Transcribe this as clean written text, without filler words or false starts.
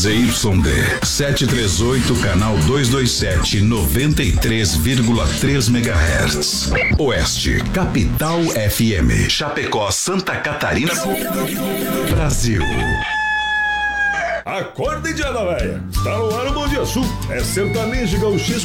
ZYD 738, canal 227, 93,3 MHz. Oeste, Capital FM. Chapecó, Santa Catarina, Brasil. Acorda, Indiana Véia. Está no ar o Bom Dia Sul. É sertanejo gauchesco